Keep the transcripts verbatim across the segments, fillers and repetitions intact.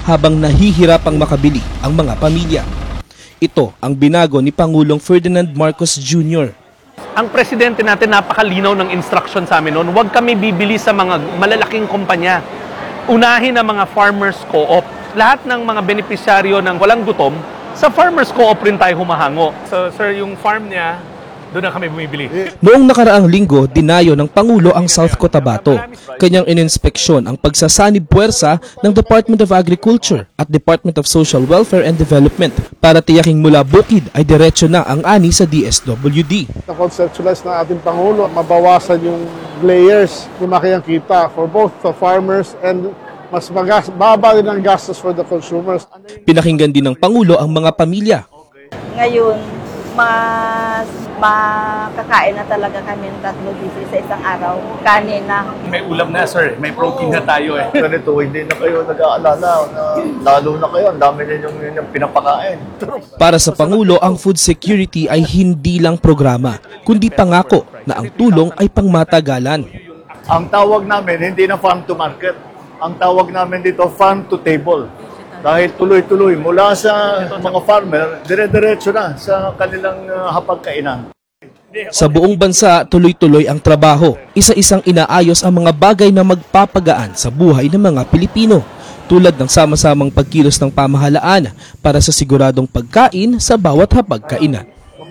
habang nahihirapang makabili ang mga pamilya. Ito ang binago ni Pangulong Ferdinand Marcos Junior Ang presidente natin napakalinaw ng instruction sa amin noon, huwag kami bibili sa mga malalaking kumpanya. Unahin ang mga farmers co-op. Lahat ng mga benepisyaryo ng walang gutom, sa farmers co-op rin tayo humahango. So sir, yung farm niya, doon na kami bumibili. Noong nakaraang linggo, dinayo ng Pangulo ang South Cotabato. Kanyang ininspeksyon ang pagsasanib puwersa ng Department of Agriculture at Department of Social Welfare and Development para tiyaking mula bukid ay diretso na ang ani sa D S W D. Na-conceptualize ng ating Pangulo, mabawasan yung layers, lumaki ang kita for both the farmers and mas magas, baba din ang gastos for the consumers. Pinakinggan din ng Pangulo ang mga pamilya. Ngayon, mas makakain na talaga kami ng tatlong beses sa isang araw. Kanin na. May ulam na sir, may protein na tayo eh. Ganito, hindi na kayo nag-aalala na lalo na kayo, ang dami ninyong yung pinapakain. Para sa Pangulo, ang food security ay hindi lang programa, kundi pangako na ang tulong ay pangmatagalan. Ang tawag namin, hindi na farm to market. Ang tawag namin dito, farm to table. Dahil tuloy-tuloy, mula sa mga farmer, dire-diretso na sa kanilang uh, hapagkainan. Sa buong bansa, tuloy-tuloy ang trabaho. Isa-isang inaayos ang mga bagay na magpapagaan sa buhay ng mga Pilipino, tulad ng sama-samang pagkilos ng pamahalaan para sa siguradong pagkain sa bawat hapagkainan.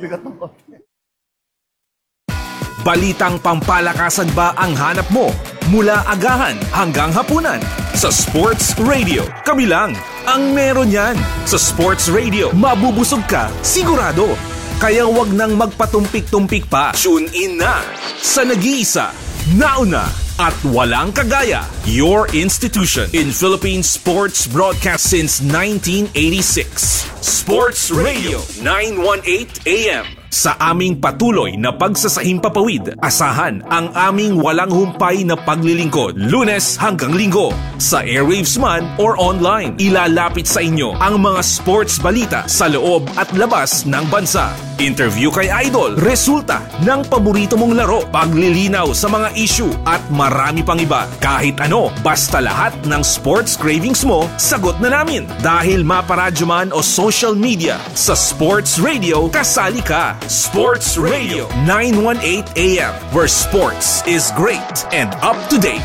Balitang pampalakasan ba ang hanap mo? Mula agahan hanggang hapunan. Sa Sports Radio, kami lang ang meron yan. Sa Sports Radio, mabubusog ka, sigurado. Kaya wag nang magpatumpik-tumpik pa. Tune in na sa nag-iisa, nauna at walang kagaya. Your institution in Philippine sports broadcast since nineteen eighty-six. Sports Radio nine eighteen A M. Sa aming patuloy na pagsasahimpapawid, asahan ang aming walang humpay na paglilingkod, Lunes hanggang Linggo. Sa airwaves man or online, ilalapit sa inyo ang mga sports balita sa loob at labas ng bansa. Interview kay Idol, resulta ng paborito mong laro, paglilinaw sa mga issue at marami pang iba. Kahit ano, basta lahat ng sports cravings mo, sagot na namin. Dahil maparadyo man o social media, sa Sports Radio, kasali ka. Sports Radio nine eighteen A M, where sports is great and up to date.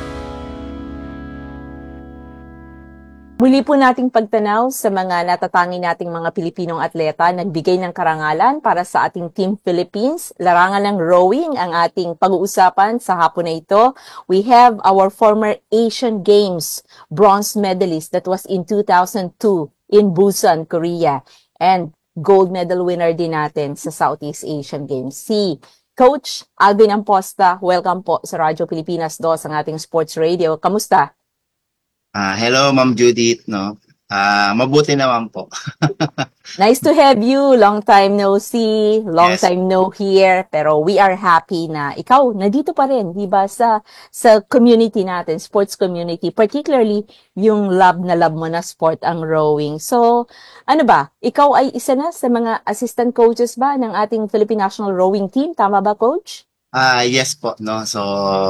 Muli po nating pagtanaw sa mga natatangi nating mga Pilipinong atleta nagbigay ng karangalan para sa ating Team Philippines. Larangan ng rowing ang ating pag-uusapan sa hapon na ito. We have our former Asian Games bronze medalist that was in two thousand two in Busan, Korea. And gold medal winner din natin sa Southeast Asian Games. Si Coach Alvin Amposta, welcome po sa Radyo Pilipinas two, ang ating sports radio. Kamusta? Ah, hello Ma'am Judith, no. Ah, mabuti naman po. Nice to have you. Long time no see, long Yes. time no hear, pero we are happy na ikaw nandito pa rin, 'di ba, sa sa community natin, sports community, particularly yung love na love mo na sport ang rowing. So, ano ba? Ikaw ay isa na sa mga assistant coaches ba ng ating Philippine National Rowing Team, tama ba, coach? Ah, yes po, no. So,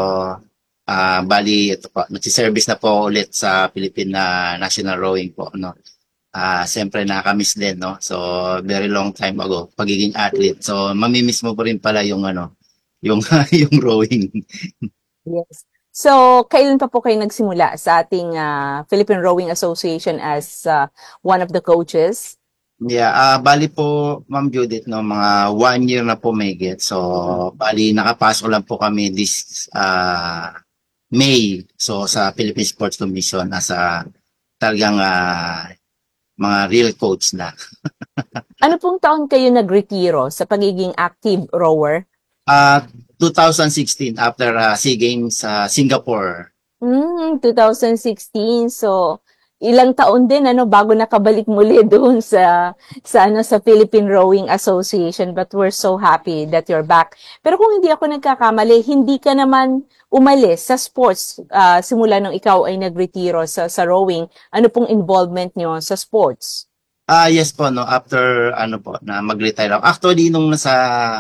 ah, bali ito po, nagsi-service na po ulit sa Philippine ah, National Rowing po, no. Ah, siyempre nakaka-miss din, no. So, very long time ago pagiging athlete. So, mamimiss mo pa rin pala yung ano, yung yung rowing. Yes. So, kailan pa po kayo nagsimula sa ating ah, Philippine Rowing Association as ah, one of the coaches? Yeah, ah bali po Ma'am Judith, no, mga one year na po may get. So, bali nakapasok lang po kami this ah May. So, sa Philippine Sports Commission as a talagang ah, mga real coach na. Ano pong taon kayo nagretiro sa pagiging active rower? Ah, twenty sixteen after ah, SEA Games sa Singapore. Hmm, twenty sixteen. So, ilang taon din ano bago nakabalik muli doon sa sa ano sa Philippine Rowing Association, but we're so happy that you're back. Pero kung hindi ako nagkakamali, hindi ka naman umalis sa sports ah, simula nung ikaw ay nagretiro sa sa rowing. Ano pong involvement niyo sa sports? Ah, yes po, no, after ano po na mag-retire ako. Actually nung nasa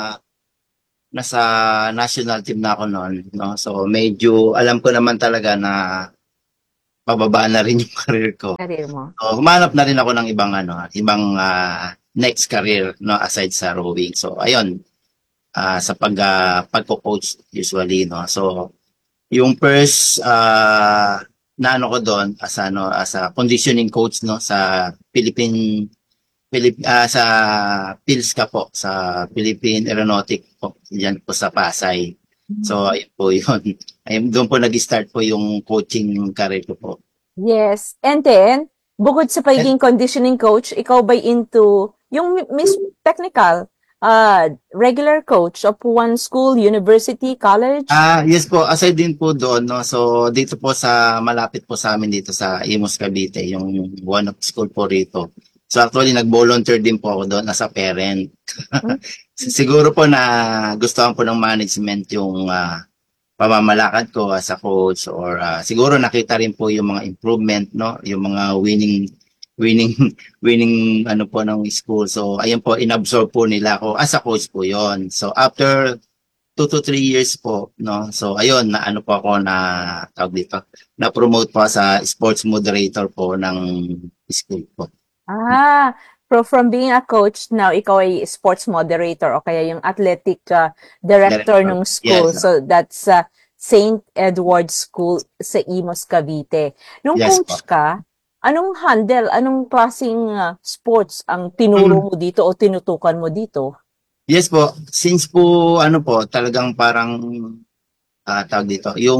nasa national team na ako noon, no. So medyo alam ko naman talaga na pababa na rin yung career ko. Career mo. So, humanap na rin ako ng ibang ano, ibang ah, next career no aside sa rowing. So, ayun, ah, sa pag ah, pagko-coach usually no. So, yung first ah, na ano ko doon as ano as a conditioning coach no sa Philippine Philip ah, sa PhilSCA po sa Philippine Aeronautic po diyan po sa Pasay. So ayun po yun. Ayun, doon po nag-start po yung coaching career ko po. Yes. And then, bukod sa pagiging conditioning coach, ikaw ba into yung mi- Miss Technical, uh, regular coach of one school, university, college? Ah, yes po, aside din po doon no. So dito po sa malapit po sa amin dito sa Imus Cavite, yung one of school po rito. So actually nag-volunteer din po ako doon as a parent. Siguro po na gustuhan po ng management yung ah, pamamalakad ko as a coach or ah, siguro nakita rin po yung mga improvement no, yung mga winning winning winning ano po ng school. So ayun po inabsorb po nila ako as a coach po yon. So after two to three years po no. So ayun na ano po ako na tawag dito, na promote po sa sports moderator po ng school po. Ah, so from being a coach, now ikaw ay sports moderator o kaya yung athletic uh, director Director. ng school. Yes. So that's uh, Saint Edward's School sa Imus, Cavite. Nung Yes, coach ka, anong handle, anong klaseng uh, sports ang tinuro mo dito o tinutukan mo dito? Yes po, since po ano po, talagang parang ah tawag dito, yung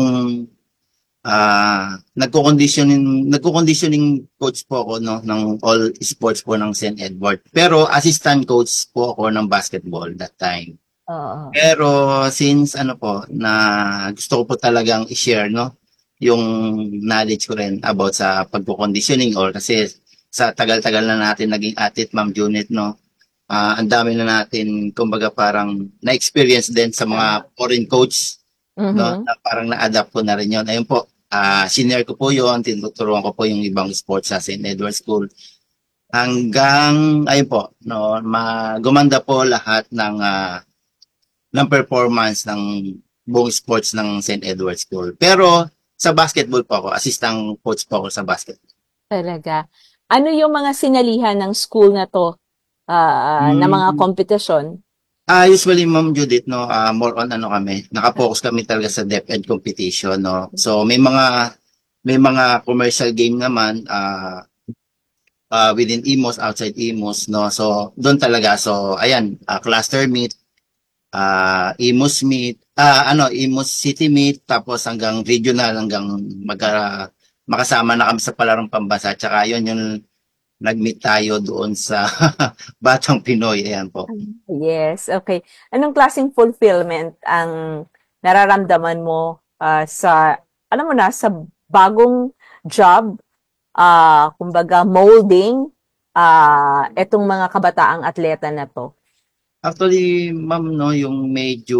ah nagko-conditioning nagko-conditioning coach po ako no ng all sports po ng Saint Edward. Pero assistant coach po ako ng basketball that time. Oo. Pero since ano po na gusto ko po talagang i-share no yung knowledge ko rin about sa pagko-conditioning or kasi sa tagal-tagal na natin naging athlete Ma'am Junit no. Ah, ang dami na natin kumbaga parang na-experience din sa mga foreign coach no Mhm. na parang na-adapt ko na rin yun. Ayun po, ah senior ko po yun, tinuturuan ko po yung ibang sports sa Saint Edward School. Hanggang, ayun po, no, ma, gumanda po lahat ng, ah, ng performance ng buong sports ng Saint Edward School. Pero sa basketball po ako, assistant coach po ako sa basketball. Talaga. Ano yung mga sinalihan ng school na to ah, na mga Hmm. kompetisyon? Ah, usually, Ma'am Judith, no, ah, more on ano kami, nakapokus kami talaga sa DepEd competition, no. So, may mga, may mga commercial game naman, ah, ah, within Imus, outside Imus, no. So, doon talaga. So, ayan, ah, cluster meet, ah, Imus meet, ah, ano, Imus City meet, tapos hanggang regional, hanggang magka, makasama na kami sa palarong pambansa. Tsaka yun yung nag-meet tayo doon sa Batang Pinoy, ayan po. Yes, okay. Anong klaseng fulfillment ang nararamdaman mo ah, sa, alam mo na, sa bagong job, ah, kumbaga molding, ah, etong mga kabataang atleta na to? Actually, ma'am, no, yung medyo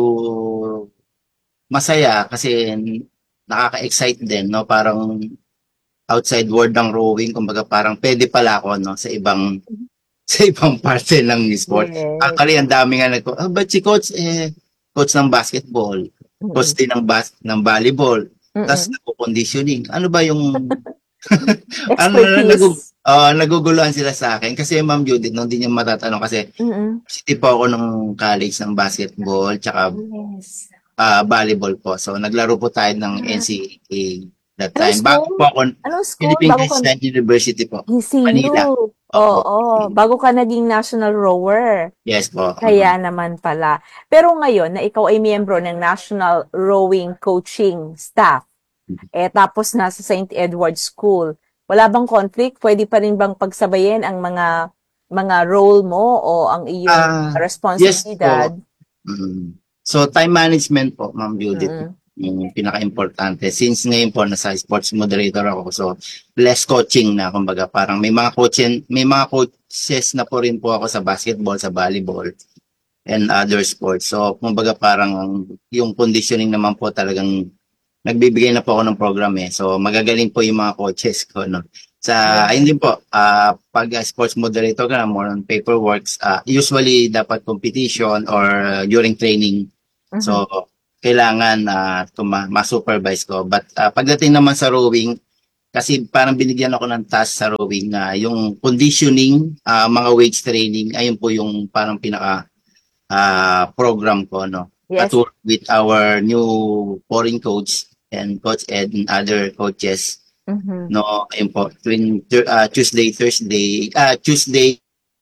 masaya kasi nakaka-excite din, no? Parang outside world ng rowing, kumbaga parang pwede pala ako, no, sa ibang sa ibang parte ng sport. Yes. Actually, ang dami nga nagko, ah, ba't si coach, eh, coach ng basketball, coach din ng, bas ng volleyball, tapos nagko-conditioning. Ano ba yung ano na nagug Expertise. ah, naguguluhan sila sa akin kasi Ma'am Judith nung din yung matatanong kasi Mm-mm. city po ako nung college ng basketball tsaka Yes. ah, volleyball po. So naglaro po tayo ng N C A A that Anong time. Bago school? po ako Anong school? Philippine Bago ka, Christian University po. Hisilu. Manila. Oo, Opo. bago ka naging national rower. Yes po. Kaya naman pala. Pero ngayon na ikaw ay miyembro ng National Rowing Coaching Staff, eh tapos nasa Saint Edward School, wala bang conflict? Pwede pa rin bang pagsabayin ang mga mga role mo o ang iyong Ah, responsibilidad? Mm. So time management po, Ma'am Judith. Mm-mm. Yung pinaka-importante. Since ngayon po nasa sports moderator ako, so less coaching na, kumbaga parang may mga coaching, may mga coaches na po rin po ako sa basketball, sa volleyball, and other sports. So kumbaga parang yung conditioning naman po talagang nagbibigay na po ako ng program eh. So magagaling po yung mga coaches ko, no. Sa ayun din po, ah, pag ah, sports moderator ka na, more on paperworks, ah, usually dapat competition or ah, during training. Mhm. So kailangan uh, ma- ma-supervise ko. But ah, pagdating naman sa rowing, Kasi parang binigyan ako ng task sa rowing na yung conditioning, ah, mga weights training, ayun po yung parang pinaka ah, program ko, no? Yes. At work with our new foreign coach and Coach Ed and other coaches, Mhm. no? Ayun po, tuwing Thur- ah, Tuesday, Thursday, ah, Tuesday,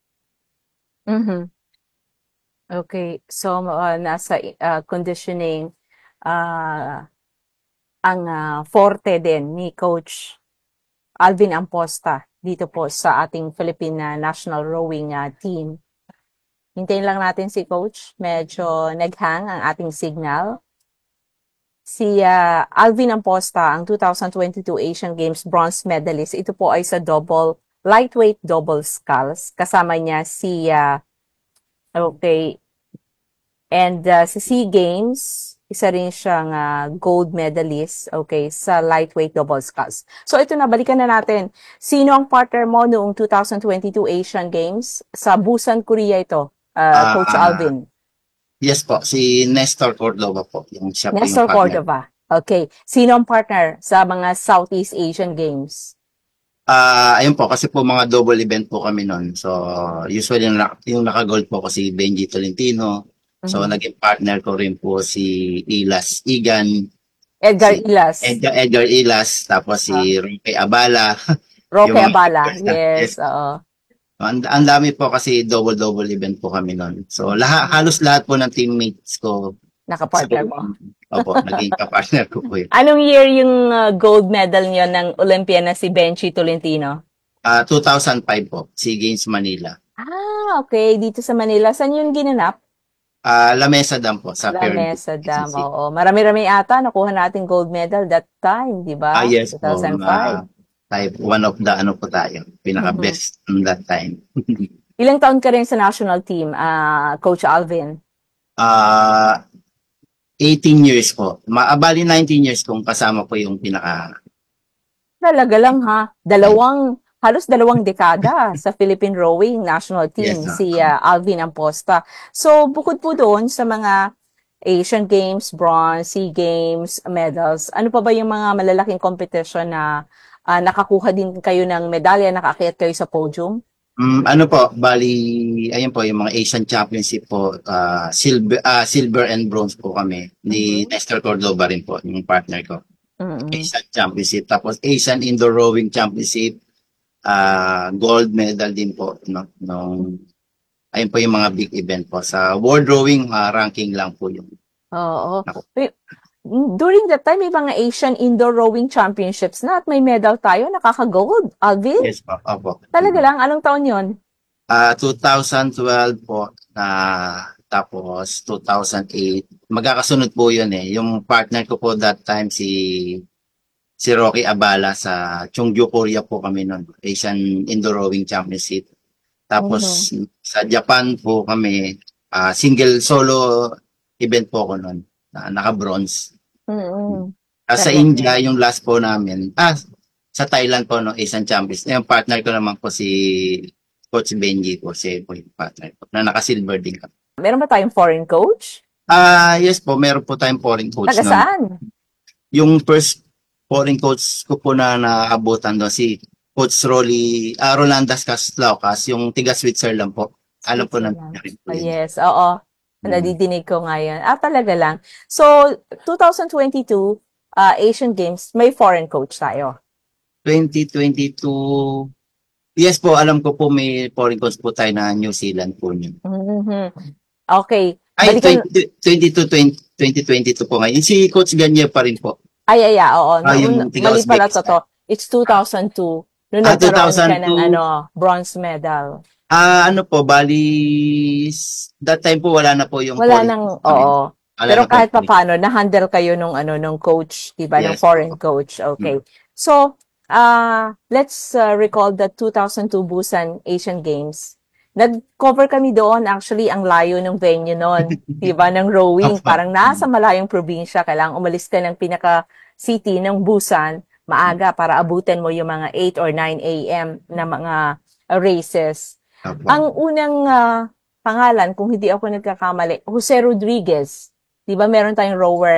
Mhm. Okay. So, uh, nasa uh, conditioning ah, ang ah, forte din ni Coach Alvin Amposta dito po sa ating Philippine ah, National Rowing ah, Team. Hintayin lang natin si Coach. Medyo nag-hang ang ating signal. Si ah, Alvin Amposta, ang two thousand twenty-two Asian Games bronze medalist. Ito po ay sa double, lightweight double sculls. Kasama niya si, ah, okay, and ah, sa SEA Games, isa rin siyang ah, gold medalist, okay, sa lightweight double sculls. So ito na, balikan na natin. Sino ang partner mo noong two thousand twenty-two Asian Games? Sa Busan, Korea ito, ah, Coach ah, Alvin. yes po, si Nestor Cordova po, yung siya po yung Nestor partner. Cordova. Okay. Sino ang partner sa mga Southeast Asian Games? Ah, ayun po, kasi po mga double event po kami noon. So, usually yung, na- yung naka-gold po ko si Benji Tolentino. So, Mhm. naging partner ko rin po si Ilas Igan, Edgar si Ilas. Edgar, Edgar Ilas, tapos si Roque Abala. Roque yung mga Abala. first na- Yes, oo. Ang, ang dami po kasi double-double event po kami noon. So, lahat, halos lahat po ng teammates ko. Nakapartner mo. Opo, naging kapartner ko po yun. Anong year yung uh, gold medal niyo ng Olympia na si Benji Tolentino? Ah, two thousand five po, SEA Games Manila. Ah, okay. Dito sa Manila. Saan yun ginanap? Ah, La Mesa Dam po, sa La Pyramid. Mesa Dam. Oo. Marami-rami ata nakuha nating gold medal that time, di ba? Ah, yes po. two thousand five. ah, type, one of the ano po tayo, pinaka-best on that time. Ilang taon ka rin sa national team, ah, Coach Alvin? Ah, eighteen years po. Ma ah, bali nineteen years kung kasama po yung pinaka Talaga lang ha. Dalawang, halos dalawang dekada sa Philippine Rowing National Team, Yes, ma'am. si uh, Alvin Amposta. So, bukod po doon sa mga Asian Games, bronze, SEA Games, medals, ano pa ba yung mga malalaking competition na ah, nakakuha din kayo ng medalya, nakaakyat kayo sa podium? Mm, ano po, bali, ayun po, yung mga Asian Championship po, ah, silver, ah, silver and bronze po kami. Ni Nestor Cordova rin po, yung partner ko. Mm-mm. Asian Championship. Tapos Asian Indoor Rowing Championship, ah gold medal din po. No? Nung, ayun po yung mga big event po. Sa World Rowing, ah, ranking lang po yung. Oo. Ako. Wait, during that time, may mga Asian Indoor Rowing Championships na at may medal tayo, nakaka-gold. Alvin? Yes po, opo. Talaga lang? Anong taon yon? Ah, two thousand twelve po, na tapos two thousand eight. Magkakasunod po yun eh. Yung partner ko po that time, si si Rocky Abala sa Chungju, Korea po kami noon. Asian Indoor Rowing Championship. Tapos sa Japan po kami, ah, single solo event po ko noon. Na naka-bronze. Mm-mm. Ah, sa Correct. India, yung last po namin. Ah, sa Thailand po, no, Asian Champions. Yung partner ko naman po si Coach Benji po, si po yung partner ko, na naka-silver din kami. Meron ba tayong foreign coach? Ah, yes po, meron po tayong foreign coach. Taga nun. saan? Yung first foreign coach ko po na naabutan doon, si Coach Rolly, ah, Rolandas Caslaucas, yung tiga Switzerland po. Alam po na rin po Oh, yun. yes, oo. Mm. Nadidinig ko ngayon. Ah, talaga lang. So, twenty twenty-two ah, Asian Games, may foreign coach tayo. twenty twenty-two, yes po, alam ko po may foreign coach po tayo na New Zealand po yun. Mhm. Okay. Ay, Balikan- twenty-two, twenty, twenty twenty-two po ngayon. Si Coach Ganye pa rin po. Ay, ay, ay, oo. Ah, yung Noon- tiga mali pala Uzbekistan. to. It's two thousand two. Noon Ah, nagkaroon ka ng two thousand two. ano, bronze medal. Ah, ano po, bali, that time po wala na po yung Wala foreign nang, coach namin. oo. Wala Pero na po. kahit pa paano, na-handle kayo nung ano nung coach, 'di ba, ng Yes. foreign coach. Okay. So, uh let's uh, recall the two thousand two Busan Asian Games. Nag-cover kami doon, actually ang layo ng venue noon, 'di ba, ng rowing, Opo. parang nasa malayong probinsya, kailangang umalis ka ng pinaka city ng Busan maaga para abutin mo yung mga eight or nine a m na mga uh, races. Opo. Ang unang ah, pangalan, kung hindi ako nagkakamali, Jose Rodriguez. Di ba meron tayong rower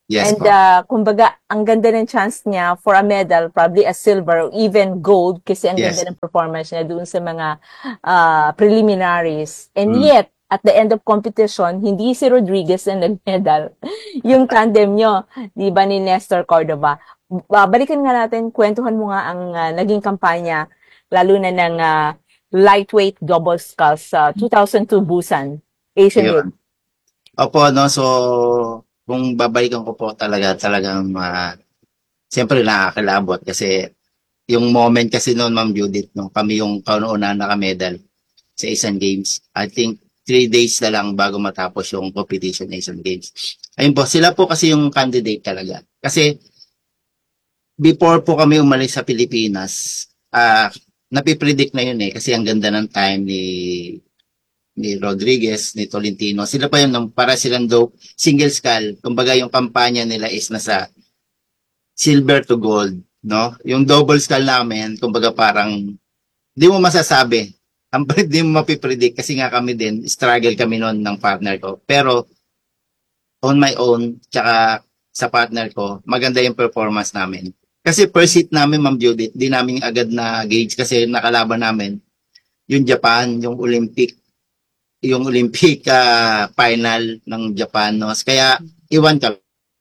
Yes And po. uh, kumbaga, ang ganda ng chance niya for a medal, probably a silver or even gold kasi ang Yes. ganda ng performance niya doon sa mga uh, preliminaries. And Mm. yet, at the end of competition, hindi si Rodriguez na nag-medal. Yung tandem nyo, di ba, ni Nestor Cordova. Uh, balikan nga natin, kwentuhan mo nga ang uh, naging kampanya, lalo na ng uh, lightweight double sculls sa two thousand two Busan Asian Ayun. Games. Opo, no, so kung babalikan ko po talaga, talagang uh, siyempre nakakilabot kasi yung moment kasi noon, Ma'am Judith, nung kami yung kauna-una naka-medal sa Asian Games, I think three days na lang bago matapos yung competition Asian Games. Ayun po, sila po kasi yung candidate talaga. Kasi before po kami umalis sa Pilipinas, ah napipredict na yun eh, kasi ang ganda ng time ni ni Rodriguez, ni Tolentino. Sila pa yun, nung para silang daw single skull. Kumbaga yung kampanya nila is nasa silver to gold, no? Yung double skull namin, kumbaga parang di mo masasabi. Ang di mo mapipredict kasi nga kami din, struggle kami noon ng partner ko. Pero on my own, tsaka sa partner ko, maganda yung performance namin. Kasi first hit namin, Ma'am Judith, di namin agad na gauge kasi nakalaban namin yung Japan, yung Olympic, yung Olympic uh, final ng Japan. No? Kaya, iwan ka.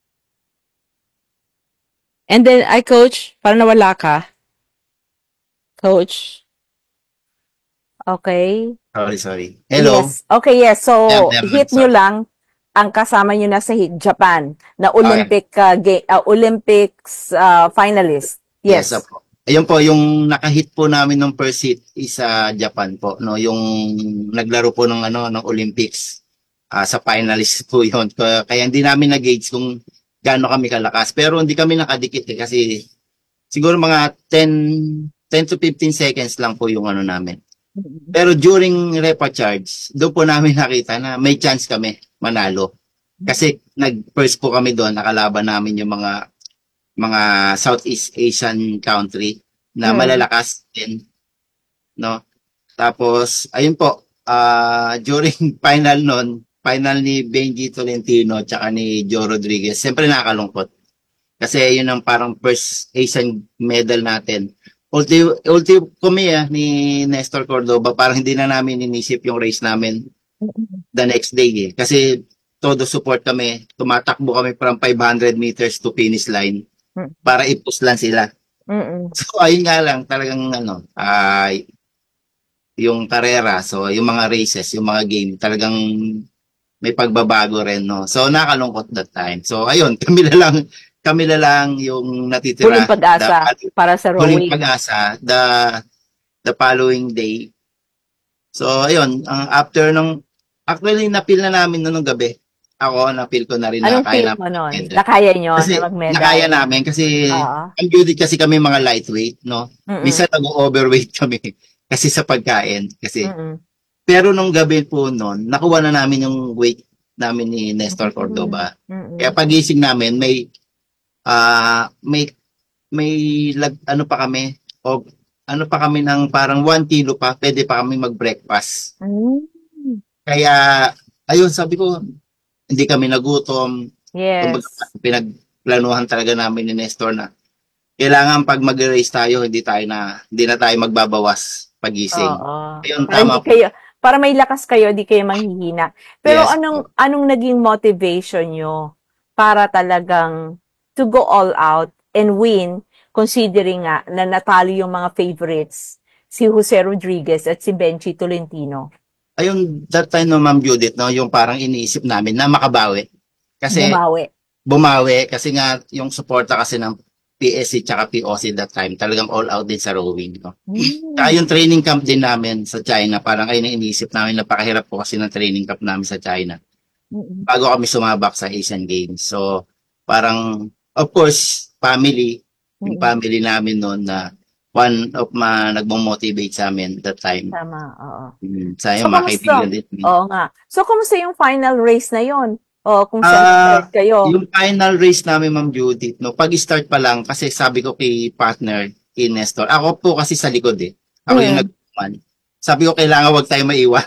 And then, I coach, parang nawala ka. Coach. Okay. Sorry, sorry. Hello. Yes. Okay, yes. So, Yeah, yeah, hit sorry. nyo lang ang kasama nyo na sa hit, Japan, na Olympic uh, ga- uh, Olympics uh, finalist. Yes. Yes, po. Ayun po, yung nakahit po namin ng first hit is sa Japan po, no? Yung naglaro po ng ano ng Olympics ah, sa finalist po yun. Kaya, kaya hindi namin na-gauge kung gaano kami kalakas. Pero hindi kami nakadikit eh, kasi siguro mga ten to fifteen seconds lang po yung ano namin. Pero during repa charge, doon po namin nakita na may chance kami manalo. Kasi nag-first po kami doon, nakalaban namin yung mga mga Southeast Asian country na Hmm. malalakas din, no? Tapos, ayun po, ah during final nun, final ni Benji Tolentino tsaka ni Joe Rodriguez, siyempre nakakalungkot. Kasi yun ang parang first Asian medal natin. Ulti, ulti kami ah, ni Nestor Cordova, parang hindi na namin inisip yung race namin the next day eh. Kasi todo support kami, tumatakbo kami from five hundred meters to finish line para ipus lang sila. Mm-mm. So ayun nga lang, talagang ano, ay yung karera, so yung mga races, yung mga game, talagang may pagbabago rin, no? So nakalungkot that time. So ayun, kami na lang, kami na lang yung natitira. Huling pag-asa The- para sa huling rowing. pag-asa, the, the following day. So ayun, ang after nung, actually napil na namin noong gabi. Ako, napil ko na rin Anong na kaya feel namin mo nun? mag-medal. Nakaya nyo Kasi na mag-medal? nakaya namin kasi Oo. ang beauty kasi kami mga lightweight, no? Mm-mm. Minsan nag-overweight kami kasi sa pagkain. Kasi Mm-mm. pero nung gabi po noon, nakuha na namin yung weight namin ni Nestor Cordova. Mm-mm. Kaya pagising namin, may ah may may lag, ano pa kami o ano pa kami ng parang one kilo pa, pwede pa kami mag-breakfast. Mm. Kaya ayun, sabi ko, hindi kami nagutom. Yes. Kumbaga, pinagplanuhan talaga namin ni Nestor na kailangan pag mag-race tayo, hindi tayo na hindi na tayo magbabawas pagising. Oo. Ayun, Para tama hindi kayo, para may lakas kayo, di kayo manghihina. Pero Yes. anong anong naging motivation nyo para talagang to go all out and win, considering nga na natalo yung mga favorites, si Jose Rodriguez at si Benji Tolentino? Ayun, that time no, Ma'am Judith, no, yung parang iniisip namin na makabawi. Kasi Bumawi. bumawi, kasi nga yung suporta kasi ng P S C tsaka P O C that time, talagang all out din sa rowing. No? Mm. Tsaka yung training camp din namin sa China, parang ayun ang iniisip namin, napakahirap po kasi ng training camp namin sa China. Mm-mm. Bago kami sumabak sa Asian Games. So, parang, of course, family, yung Mm-mm. family namin noon na one of ma nagmo-motivate sa amin that time. Tama, oo. Mm, sa So, mga kamusta? kaibigan din. Oo nga. So, kumusta yung final race na yon? O, kung saan Ah, nag-start kayo? Yung final race namin, Ma'am Judith, no, pag-start pa lang, kasi sabi ko kay partner, kay Nestor, ako po kasi sa likod eh. Ako yung Mm. nag-man. Sabi ko, kailangan wag tayo maiwan.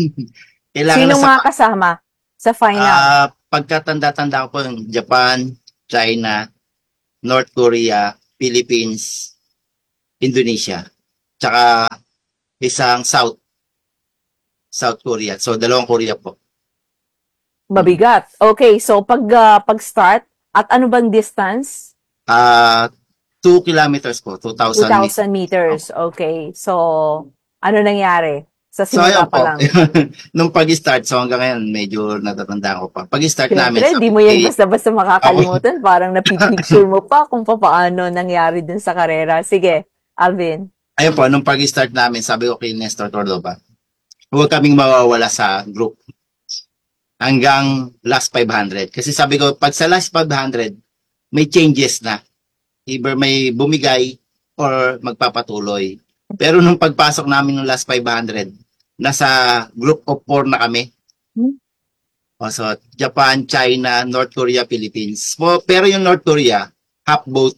kailangan Sinong na sa, mga kasama sa final? ah, pagkatanda-tanda ko po, yung Japan, China, North Korea, Philippines, Indonesia. Tsaka isang South, South Korea. So, dalawang Korea po. Mabigat. Okay, so pag ah, pag-start, at ano bang distance? Ah, two kilometers po, two thousand meters. two thousand meters. Okay. So, ano nangyari sa So, ayun simula pa po. lang? Nung pag-start, so hanggang ngayon, medyo natatandaan ko pa. Pag-start namin, Siyempre, di sabi mo yan ko, eh, basta-basta makakalimutan. Parang napipicture mo pa kung paano nangyari dun sa karera. Sige, Alvin. ayun po, nung pag-start namin, sabi ko kay Nestor Cordoba, huwag kaming mawawala sa group hanggang last five hundred. Kasi sabi ko, pag sa last five hundred, may changes na. Either may bumigay or magpapatuloy. Pero nung pagpasok namin ng last five hundred, nasa group of four na kami. Hmm? O, so, Japan, China, North Korea, Philippines. Po, pero yung North Korea, half boat.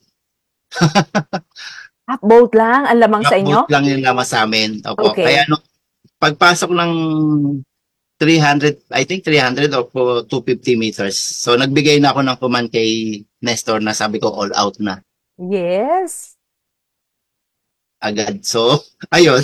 Half boat lang ang lamang sa Half inyo? boat lang yung naman sa amin. Opo. Okay. Kaya nung pagpasok ng three hundred, I think three hundred o po two fifty meters. So, nagbigay na ako ng command kay Nestor na sabi ko all out na Yes. agad. So, ayun.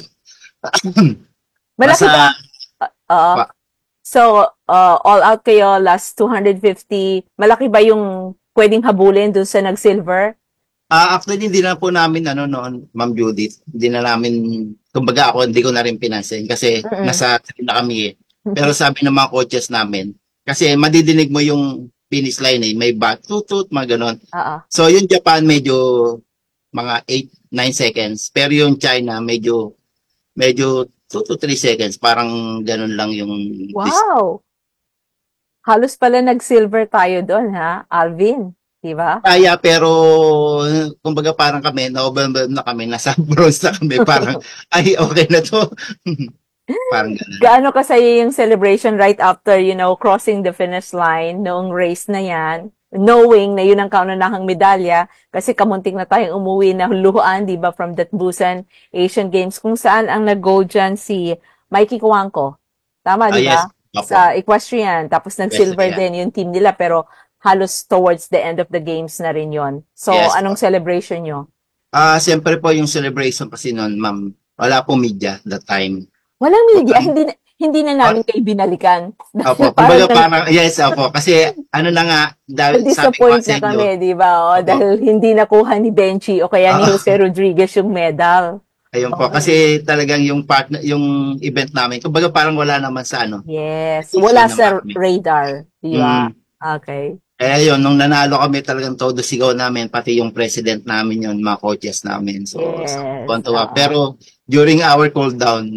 Malaki ba? Basta, Uh, Pa- so, uh, all out kayo, last two hundred fifty. Malaki ba yung pwedeng habulin dun sa nag-silver? ah actually, hindi na po namin, ano noon, Ma'am Judith, hindi na namin, kumbaga ako, hindi ko na rin pinansin kasi Mm-mm. nasa train na kami eh. Pero sabi ng mga coaches namin, kasi madidinig mo yung finish line eh, may bat, tutut, mga ganon. Oo. So, yung Japan medyo mga eight nine seconds, pero yung China medyo medyo two to three seconds, parang ganun lang yung dis- Wow! Halos pala nag-silver tayo doon, ha? Alvin, di ba? kaya, pero kumbaga parang kami, na-overwhelmed na kami, nasa bronze na kami, parang ay okay na to. Parang ganun. Gaano kasaya yung celebration right after, you know, crossing the finish line noong race na yan, knowing na yun ang kaunanahang medalya, kasi kamuntik na tayong umuwi na luhaan, di ba, from that Busan Asian Games, kung saan ang nag-gold dyan si Mikey Kuwangko. Tama, Ah, di yes. ba? Opo. Sa equestrian, tapos nag-silver Equestrian. din yung team nila, pero halos towards the end of the games na rin yon. So, Yes, anong po. celebration nyo? Ah, siyempre po yung celebration kasi noon, ma'am, wala po media that time. Walang media, Okay. hindi na, hindi na namin kayo binalikan. Opo, Parang kumbaga parang, yes, opo, kasi ano na nga, dahil sabi ko disappoint sa na inyo, kami, di ba? O, Opo. dahil hindi nakuha ni Benchi o kaya ni Ah. Jose Rodriguez yung medal. ayun po, kasi talagang yung partner, yung event namin, kumbaga parang wala naman sa ano. Yes. Attention Wala ng sa marami. radar, di ba? Mm. Okay. Kaya yun, nung nanalo kami talagang todo sigaw namin, pati yung president namin yun, mga coaches namin. So, Yes, tuwa. oo. Pero during our cool down,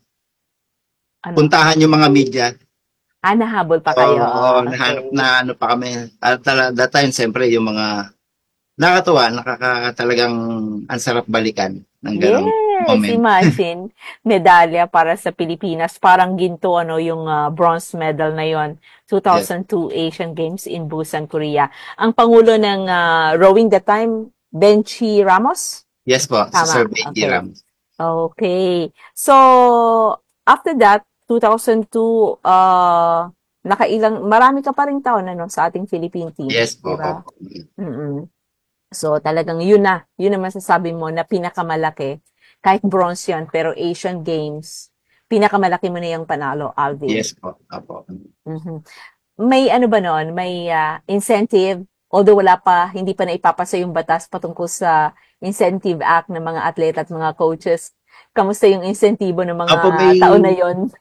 nagpuntahan Ano? yung mga media. Ah, nahabol pa kayo. Oo, Okay. nahanap na ano pa kami. At tala- that time, siyempre, yung mga nakakatuwa, nakaka talagang ang sarap balikan ng ganong Yes, moment. imagine, medalya para sa Pilipinas. Parang ginto, ano, yung ah, bronze medal na yon, two thousand two Asian Games in Busan, Korea. Ang pangulo ng ah, rowing that time, Benchi Ramos? Yes po, sa Tama, Sir Benji okay. Ramos. Okay. So, after that, two thousand two, uh, nakailang, marami ka pa ring taon, ano, sa ating Philippine team. Yes po. Diba? Opo. Mm-mm. So, talagang yun na. Yun naman sasabi mo na pinakamalaki. Kahit bronze yan, pero Asian Games, pinakamalaki mo na yung panalo, Alvin. Yes po. Opo. Mhm. May ano ba noon? May ah, incentive? Although wala pa, hindi pa na ipapasa yung batas patungkol sa Incentive Act ng mga atleta at mga coaches. Kamusta yung insentibo ng mga Opo, may- taon na yon?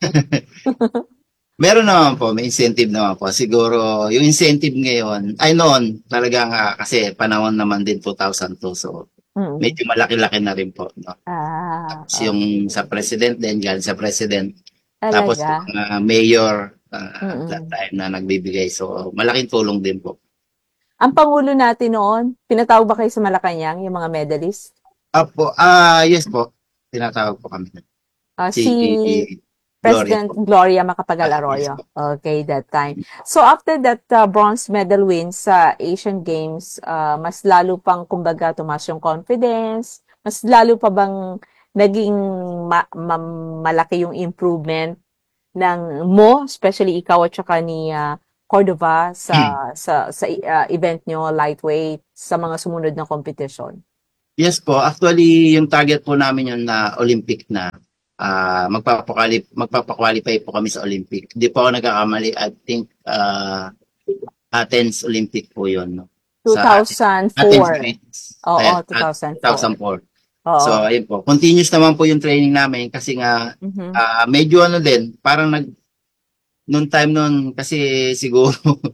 Meron naman po, may incentive naman po. Siguro, yung incentive ngayon, ay noon, talagang ah, kasi panahon naman din two thousand two, so Mm. medyo malaki-laki na rin po. No? Ah, Tapos yung sa president din, galing sa president. talaga. Tapos yung ah, mayor ah, Mm-mm. that time na nagbibigay. So, malaking tulong din po. Ang pangulo natin noon, pinatawag ba kayo sa Malacanang, yung mga medalist? Apo, ah, yes po. Tinatawag po kami. Ah, Si, si Gloria President po. Gloria Macapagal Ah, Arroyo. yes Okay, that time. So after that uh, bronze medal win sa Asian Games, uh, mas lalo pang kumbaga tumaas yung confidence, mas lalo pa bang naging ma- ma- malaki yung improvement ng mo, especially ikaw at saka ni uh, Cordova sa sa sa uh, event nyo, lightweight, sa mga sumunod na competition? Yes po, actually yung target po namin yun na Olympic na. Ah, magpapakwali magpapakwalify po kami sa Olympic. Hindi po ako nagkakamali. I think uh, Athens Olympic po yun. No? two thousand four. Athens, Oo, Ayan, two thousand four. two thousand four. Oo. So, ayun po. Continuous naman po yung training namin kasi nga Mhm. ah, medyo ano din, parang nag noon time noon kasi siguro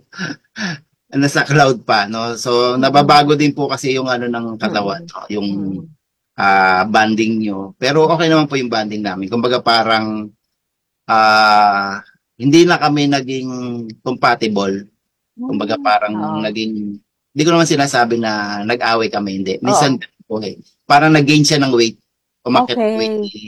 nasa cloud pa, no? So, nababago din po kasi yung ano ng katawan, no? Yung Mhm. ah banding nyo. Pero okay naman po yung banding namin. Kumbaga parang ah hindi na kami naging compatible. Kumbaga parang Oo. naging, hindi ko naman sinasabi na nag-away kami, hindi. Minsan Oo. po eh. Parang nag-gain siya ng weight. Umakyat ng Okay. weight ni,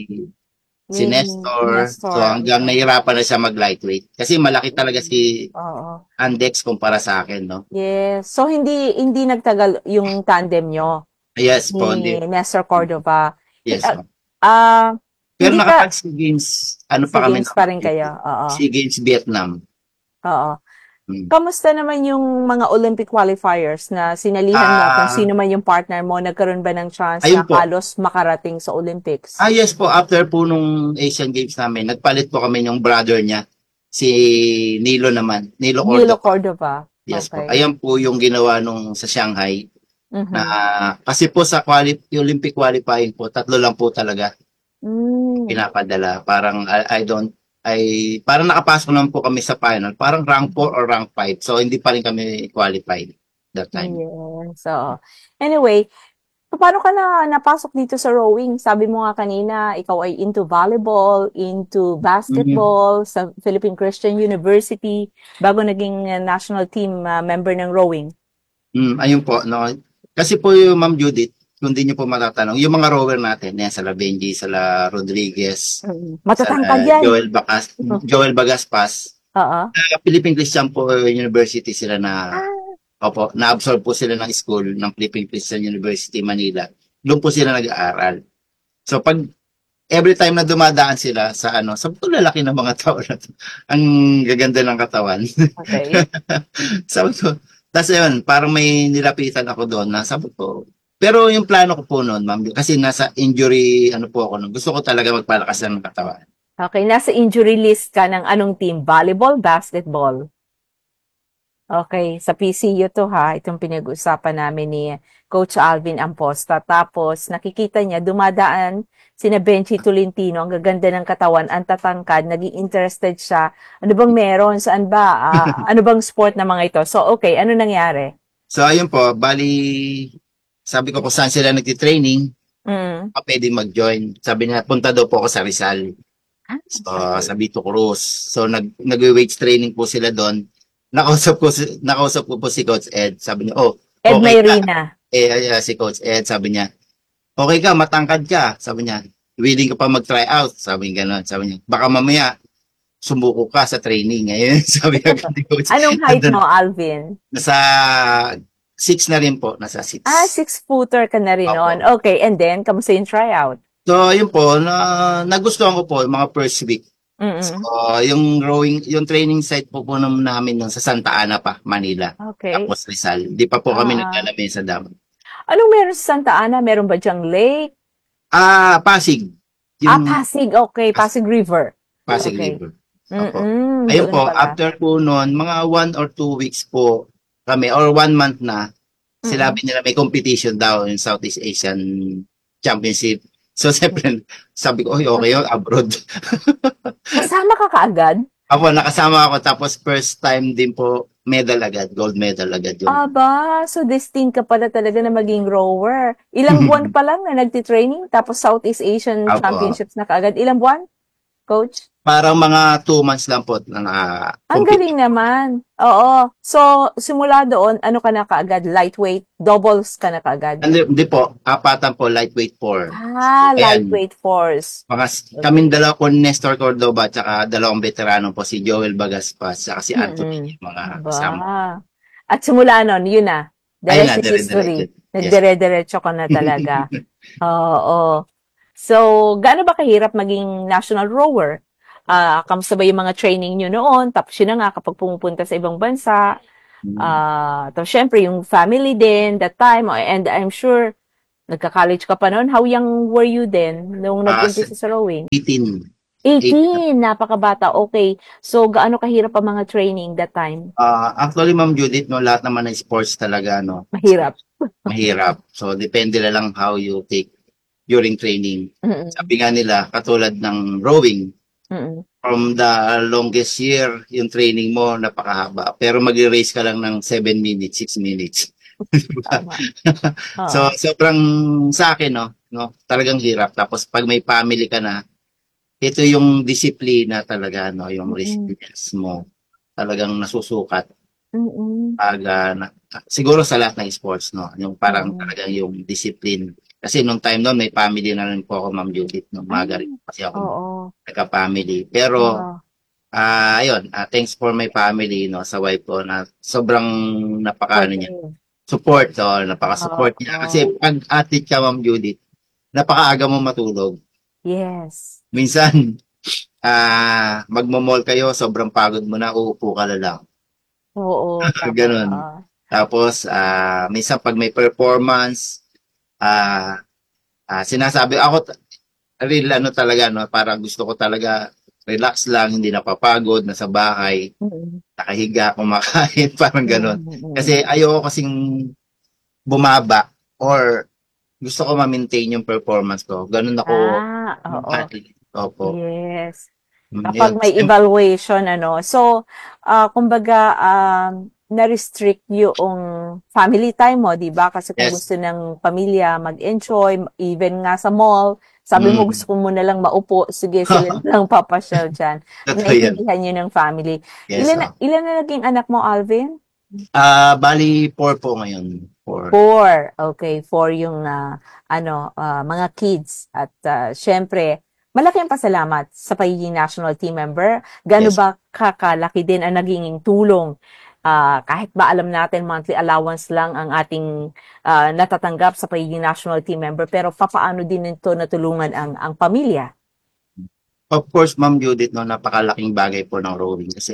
si Ni- Nestor. Nestor. So hanggang nahirapan na siya mag-lightweight. Kasi malaki talaga si Oo. Andex kumpara sa akin, no? Yes. So, hindi hindi nagtagal yung tandem nyo Yes po, ni hindi. Nestor Cordova. Yes Ah, po. Ah, Pero hindi ka, nakapag si Games, ano si pa kami? Games pa rin kayo. Oo. Si Games Vietnam. Oo. Hmm. Kamusta naman yung mga Olympic qualifiers na sinalihan mo kung Ah, sino man yung partner mo? Nagkaroon ba ng chance ayun na po. halos makarating sa Olympics? Ah, yes po. After po nung Asian Games namin, nagpalit po kami yung brother niya. Si Nilo naman. Nilo Nilo Cordova. Cordova. Yes po. Okay. Ayan po yung ginawa nung sa Shanghai. Mhm. Na, kasi po sa quali- Olympic qualifying po, tatlo lang po talaga Mm. pinapadala. Parang I, I don't, I, parang nakapasok naman po kami sa final. Parang rank four or rank five. So, hindi pa rin kami qualified that time. Yes. So, anyway, paano ka na napasok dito sa rowing? Sabi mo nga kanina, ikaw ay into volleyball, into basketball, sa Philippine Christian University, bago naging uh, national team uh, member ng rowing. Mm, ayun po, no. Kasi po yung Ma'am Judith, kung di niyo po matatanong, yung mga rower natin, yan, sala Benji, sala Rodriguez, Matatangkad sala yan. Joel Bacas, Joel Bagaspas, Oo. sa Philippine Christian po University sila na, Ah, opo, na-absorb po sila ng school ng Philippine Christian University Manila. Doon po sila nag-aaral. So pag every time na dumadaan sila sa ano, sa lalaki ng mga tao na to, ang gaganda ng katawan. okay. Sabi ko, tapos yun, parang may nilapitan ako doon na sabi ko, pero yung plano ko po noon, ma'am, kasi nasa injury, ano po ako noon, gusto ko talaga magpalakas ng katawan. Okay, nasa injury list ka ng anong team? Volleyball, basketball? Okay, sa P C U to ha, itong pinag-usapan namin ni Coach Alvin Amposta. Tapos nakikita niya, dumadaan sina Benchi Tolentino, ang gaganda ng katawan, ang tatangkad, naging interested siya. Ano bang meron? Saan ba? Ah, ano bang sport na mga ito? So okay, ano nangyari? So ayun po, bali, sabi ko kung saan sila nagtitraining, Mm. pa pwede mag-join. Sabi niya, punta daw po ako sa Rizal. Ah, So, sa Vito Cruz. So, nag, nag-weights training po sila doon. Nakausap ko, si, nakausap ko po si Coach Ed. Sabi niya, oh, Ed okay ka. Mayrina. Eh, ay, ay, si Coach Ed, sabi niya, okay ka, matangkad ka. Sabi niya, willing ka pa mag-try out. Sabi niya gano'n. Sabi niya, baka mamaya, sumuko ka sa training. Ngayon, sabi niya, ni Coach. Anong height Nandun- mo, Alvin? Nasa six na rin po. Nasa six. Ah, six-footer ka na rin Opo. noon. Okay, and then, kamusta yung tryout? So, yun po, na, nagustuhan ko po yung mga first week. Mm-mm. So, yung rowing, yung training site po po nam- namin nun sa Santa Ana pa, Manila. Okay. Tapos Rizal. Di pa po kami Ah. naglalabay sa dam. Anong meron sa Santa Ana? Meron ba dyang lake? Ah, Pasig. Ah, Yung Pasig. Okay, Pasig River. Pasig okay. River. Opo. Mm-mm. Ayun doon po, pala. after po noon, mga one or two weeks po kami, or one month na, sinabi nila may competition daw in Southeast Asian Championship. So, siyempre, sabi ko, oy, okay yun, abroad. Kasama ka kaagad? Ako, nakasama ako, tapos first time din po, medal agad, gold medal agad yun. Aba, so destined ka pala talaga na maging rower. Ilang buwan pa lang na nagtitraining, tapos Southeast Asian Apo. Championships na kaagad. Ilang buwan, Coach? Parang mga two months lang po na Ang naka-compete. galing naman. Oo. So, simula doon, ano ka na kaagad? Lightweight, doubles ka na kaagad. Hindi, hindi po, apatan po, lightweight four. Ah, Ayan. lightweight force. Mga, kaming dalawa po, Nestor Cordoba, tsaka dalawang veterano po, si Joel Bagaspas, tsaka si Anthony, Mm-mm. mga Ba. kasama. At simula nun, yun na. The Ayun rest na, is dire-diretso. history. Yes. Nagdire-diretso ka na talaga. Oo. So, gaano ba kahirap maging national rower? Ah, kamusta ba yung mga training nyo noon? Tapos yun na nga, kapag pumupunta sa ibang bansa, ah, tapos syempre yung family din, that time, and I'm sure, nagka-college ka pa noon. How young were you then, nung Ah, nag-umpisa sa rowing? eighteen. eighteen, napakabata. Okay. So, gaano kahirap ang mga training that time? Ah, actually, Ma'am Judith, no, lahat naman ng sports talaga, no, Mahirap. mahirap. So, depende na lang how you take during training. Mm-mm. Sabi nga nila, katulad ng rowing, Mm-mm. from the longest year, yung training mo, napakahaba. Pero mag-race ka lang ng seven minutes, six minutes. Tama. So, Oo. sobrang sa akin, no, no, talagang hirap. Tapos, pag may family ka na, ito yung disiplina talaga, no, yung Mm-mm. resilience mo. Talagang nasusukat. Mm-mm. Pag, ah, na- siguro sa lahat ng sports, no, yung parang Oo. talagang yung discipline. Kasi nung time noon, may family na rin po ako, Ma'am Judith. Nung maga rin kasi ako Oo. nagka-family. Pero, Oo. ah ayun, ah, thanks for my family, no, sa wife ko na sobrang napakaano niya. Okay. Support, oh, napaka-support Oo. niya. Kasi pag athlete ka, Ma'am Judith, napakaaga mo matulog. Yes. Minsan, ah magmo-mall kayo, sobrang pagod mo na, uupo ka na lang. Oo. Tama. Ganun. Oo. Tapos, ah minsan pag may performance, ah ah, sinasabi ako, t- real ano talaga, no, parang gusto ko talaga relax lang, hindi napapagod, nasa bahay, Mm-mm. nakahiga, kumakain, parang ganun. Mm-mm. Kasi ayoko kasing bumaba or gusto ko ma-maintain yung performance ko. Ganun ako Ah, oo. athlete. Opo. Yes. Mm, Kapag yun. may evaluation, ano. So, ah, kumbaga, um, na-restrict yung family time mo, di ba? Kasi kung Yes. gusto ng pamilya mag-enjoy, even nga sa mall, sabi mo Mm. gusto ko muna lang maupo, sige, sila na lang papasyal dyan. Totoo yan. Naiintindihan yun ng family. Yes, Ilan, na, oh. ilan na naging anak mo, Alvin? Ah, bali four po ngayon. Four. Four. Okay, four yung ah, ano, ah, mga kids. At ah, syempre, malaki ang pasalamat sa pagiging national team member. Gaano Yes. ba kakalaki din ang naging tulong? Ah, kahit ba alam natin monthly allowance lang ang ating ah, natatanggap sa pagiging national team member, pero papaano din ito natulungan ang ang pamilya? Of course, Ma'am Judith, no, napakalaking bagay po ng rowing. Kasi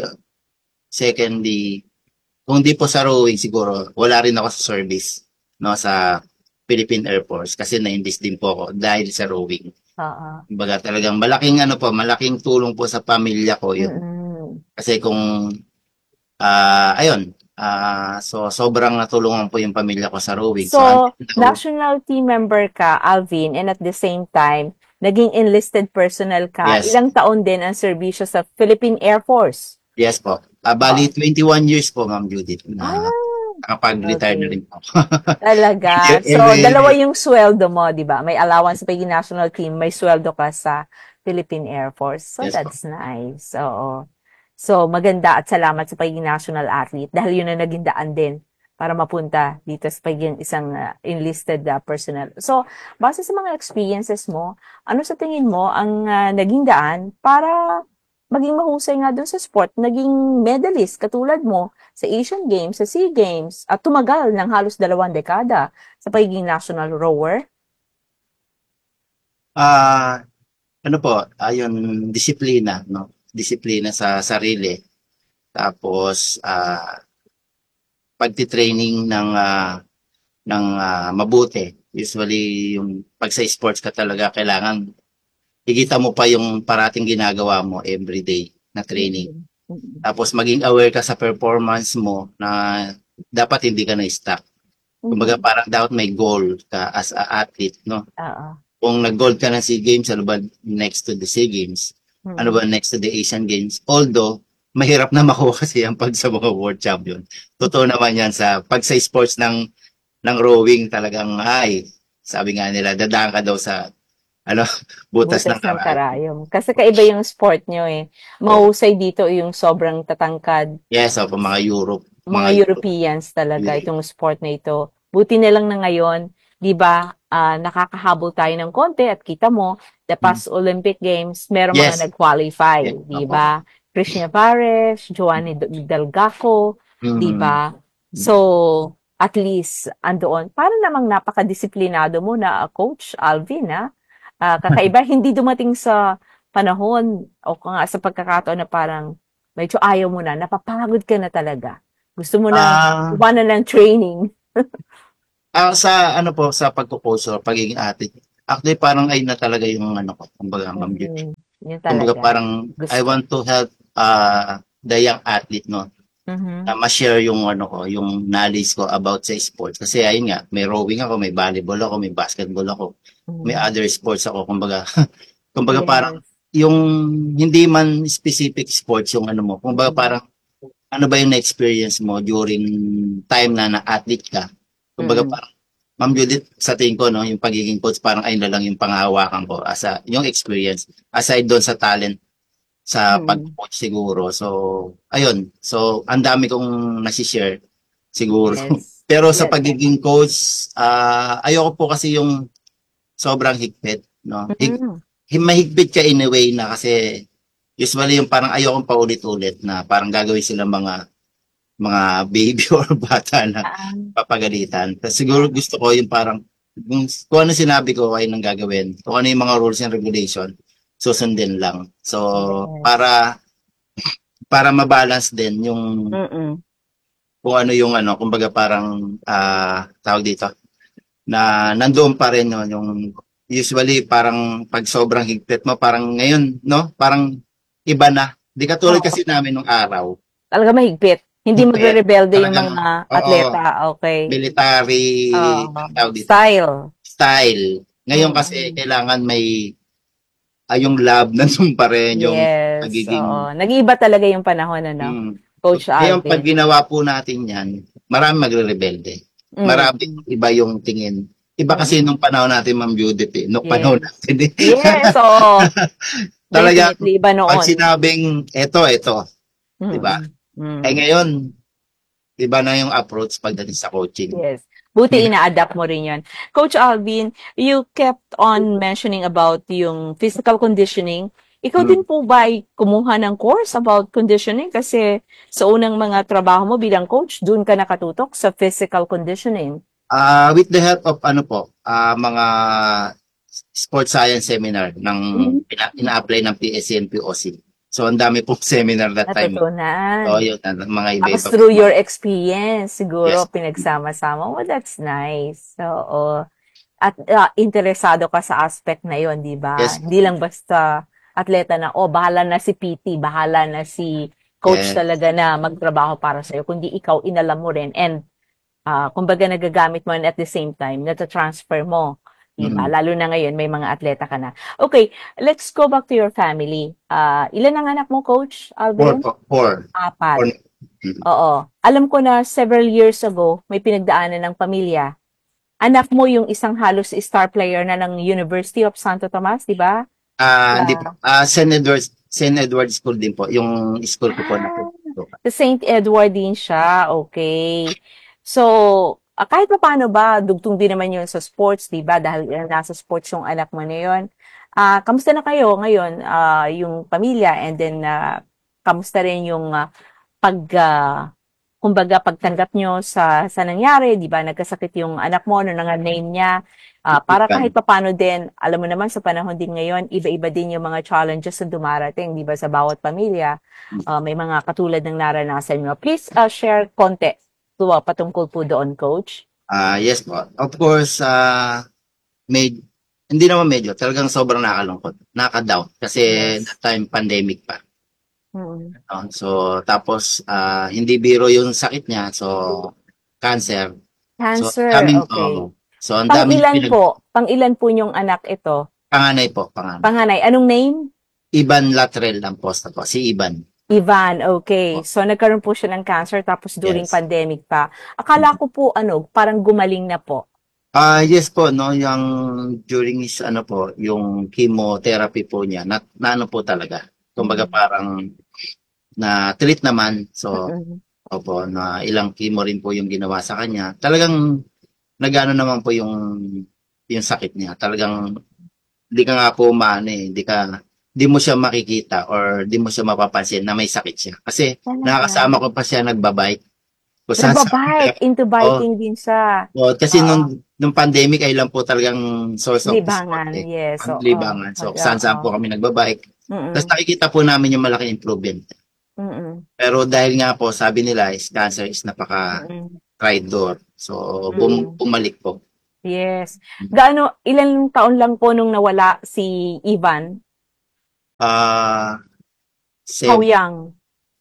secondly, kung di po sa rowing, siguro, wala rin ako sa service, no, sa Philippine Air Force. Kasi na-enlist din po ako dahil sa rowing. Oo. Kumbaga talagang malaking ano po, malaking tulong po sa pamilya ko yun. Mm-mm. Kasi kung, ah ayun, ah so sobrang natulungan po yung pamilya ko sa rowing. So, andito- national team member ka, Alvin, and at the same time, naging enlisted personnel ka. Yes. Ilang taon din ang serbisyo sa Philippine Air Force? Yes po. Ah, bali, twenty-one years po, Ma'am Judith, na Ah, nakapag-retire na okay. rin po. Talaga. Every- So, every- dalawa yung sweldo mo, di ba? May allowance sa pagiging national team, may sweldo ka sa Philippine Air Force. So, Yes, that's nice. Oo. So, maganda at salamat sa pagiging national athlete dahil yun ang naging daan din para mapunta dito sa pagiging isang uh, enlisted uh, personnel. So, base sa mga experiences mo, ano sa tingin mo ang uh, naging daan para maging mahusay nga dun sa sport, naging medalist katulad mo sa Asian Games, sa SEA Games, at tumagal ng halos dalawang dekada sa pagiging national rower? Ah, ano po, ayun, disiplina, no? Disiplina sa sarili. Tapos, ah, pagti-training ng, ah, ng ah, mabuti. Usually, yung pag sa sports ka talaga, kailangan higita mo pa yung parating ginagawa mo everyday na training. Mm-mm. Tapos, maging aware ka sa performance mo na dapat hindi ka na-stuck. Kumbaga, parang dapat may goal ka as a athlete, no? Oo. Kung nag-gold ka ng SEA Games, ano ba next to the SEA Games? Mm-mm. Ano ba next to the Asian Games? Although, mahirap na makuha kasi ang pag sa mga world champion. Totoo naman yan sa pag sa sports ng ng rowing talagang ay sabi nga nila dadaan ka daw sa ano butas, Butas ng ng karayom. karayom. Kasi kaiba yung sport nyo eh. Mahusay dito yung sobrang tatangkad. Yes, opo, mga Europe. Mga Europeans talaga Yeah. itong sport na ito. Buti na lang na ngayon, 'di ba? ah, nakakahabol tayo ng konti at kita mo, the past Olympic Games, meron Yes. mga nag-qualify, Yes, 'di opo. ba? Krishna Pares, Joanny Delgaco, Mm. 'di ba? So, at least andoon. Para namang napakadisiplinado mo na ah, Coach Alvin, ha? Ah, kakaiba hindi dumating sa panahon o kung nga sa pagkakataon na parang medyo ayaw mo na, napapagod ka na talaga? Gusto mo na Ah, kuha na ng training? ah, sa ano po, sa pagko-coach or pagiging athlete, actually parang ayun na talaga yung ano ko, kumbaga, Ma'am Judy. Mm, yun Kumbaga talaga. parang I Gusto. want to help uh, the young athlete, no? Mhm. Na ma-share yung ano ko, yung knowledge ko about sa sports. Kasi ayun nga, may rowing ako, may volleyball ako, may basketball ako, may Mhm. other sports ako. Kumbaga, kumbaga parang Yes. yung hindi man specific sports yung ano mo. Kumbaga Mhm. parang ano ba yung na-experience mo during time na na-athlete ka. Kumbaga Mm. parang, Ma'am Judith, sa tingin ko, no, yung pagiging coach, parang ayun na lang yung panghahawakan ko as a, yung experience. Aside doon sa talent, sa Mm. pag-coach siguro. So, ayun. So, ang dami kong nasi-share siguro. Yes. Pero sa Yes. pagiging coach, ah ayoko po kasi yung sobrang higpit, no? Hig, Mm. hi- mahigpit ka in a way na kasi usually yung parang ayokong paulit-ulit na parang gagawin silang mga mga baby or bata na Ah, papagalitan. Tapos siguro gusto ko yung parang kung, kung ano sinabi ko ay nang gagawin. Kung ano yung mga rules and regulation, susundin lang. So, yes. para para ma-balance din yung Mm-mm. kung ano yung ano, kumbaga parang ah tawag dito na nandoon pa rin no, yung usually parang pag sobrang higpit mo parang ngayon no, parang iba na. Di katulad Oo. kasi namin nung araw. Talaga mahigpit. Hindi Higpit. magre-rebelde yung Talagang mga oo, atleta. Okay. military Oo. ang tawag dito, Style. style. Ngayon Mm. kasi kailangan may ay yung love nandun pa rin yung Yes. pagiging Oo. Nag-iiba talaga yung panahon, ano? mm, Coach ngayon pag Alvin. ginawa po natin yan, marami magre-rebelde. Mm. Marami iba yung tingin. Iba kasi nung panahon natin, Ma'am Judith, eh. Nung Yes. panahon natin, eh. Yes, oo. Talaga, Definitely iba noon. pag sinabing, eto, eto, di ba? Mm. Eh ngayon, iba na yung approach pagdating sa coaching. Yes. Buti ina-adapt mo rin yun. Coach Alvin, you kept on mentioning about yung physical conditioning. Ikaw Mm. din po ba ay kumuha ng course about conditioning? Kasi sa unang mga trabaho mo bilang coach, doon ka nakatutok sa physical conditioning. Ah, with the help of ano po, ah mga sports science seminar ng Mhm. ina- ina-apply ng P S C and P O C. So, ang dami pong seminar that time. Natutunan. So, yun, na- mga Tapos iba-iba. through your experience, siguro Yes. pinagsama-sama. Well, that's nice. So, at ah, interesado ka sa aspect na yon, di ba? Yes. Hindi lang basta atleta na, oh, bahala na si P T, bahala na si coach Yes. talaga na magtrabaho para sa'yo, kundi ikaw inalam mo rin. And, ah, kumbaga nagagamit mo and at the same time, nata-transfer mo. Diba? Mm. Lalo na ngayon, may mga atleta ka na. Okay, let's go back to your family. Ah, ilan ang anak mo, Coach Four Alvin? po, four. Apat. Four. Mm. Oo. Alam ko na several years ago, may pinagdaanan ng pamilya. Anak mo yung isang halos star player na ng University of Santo Tomas, di ba? Ah, Ah. hindi po. Ah, Saint Edward's, Saint Edward's School din po. Yung school ko po na po. Sa Saint Edward din siya. Okay. So, ah, kahit pa paano ba, dugtong din naman yun sa sports, di ba? Dahil uh, nasa sports yung anak mo na yun. Ah, kamusta na kayo ngayon, ah, yung pamilya, and then, ah, kamusta rin yung ah, pag, ah, kumbaga, pagtanggap nyo sa, sa nangyari, di ba? Nagkasakit yung anak mo, ano nga name niya. Ah, para kahit pa paano din, alam mo naman sa panahon din ngayon, iba-iba din yung mga challenges na dumarating, di ba? Sa bawat pamilya, Ah, may mga katulad ng naranasan nyo. Please ah, share konti to, ah, patungkol po doon, Coach. Ah, yes po. Of course, ah med hindi naman medyo, talagang sobrang nakakalungkot. Nakaka-down kasi Yes. that time pandemic pa. Mm. No? So, tapos ah hindi biro yung sakit niya. So, cancer. Cancer, so, coming, okay. oo. So, ang Pang dami ilan pinag- po? Pang ilan po yung anak ito? Panganay po, panganay. Panganay. Anong name? Iban Latrell ang posta po. Si Iban. Ivan, okay. So, nagkaroon po siya ng cancer tapos during Yes. pandemic pa. Akala ko po, ano, parang gumaling na po. Ah, yes po, no, yung during his ano po, yung chemotherapy po niya, na, na ano po talaga. Kumbaga parang na treat naman. So, Mm-mm. opo, na ilang chemo rin po yung ginawa sa kanya. Talagang nagano naman po yung yung sakit niya. Talagang di ka nga po maano eh, di ka di mo siya makikita or di mo siya mapapansin na may sakit siya. Kasi Talaga? nakakasama ko pa siya nagbabike. Kung saan saan- Nagbabike. Into biking din siya. Oh, kasi Oo. nung nung pandemic ay lang po talagang source of Libangan, sport, eh. yes. Ang oo. libangan. So, Oo. saan saan po kami nagbabike. Mm-mm. Tapos nakikita po namin yung malaking improvement. Mm-mm. Pero dahil nga po, sabi nila, is cancer is Mm-mm. napaka-traitor. So, bum- Mm. bumalik po. Yes. Gaano, ilan taon lang po nung nawala si Ivan? Ah, How sev- young?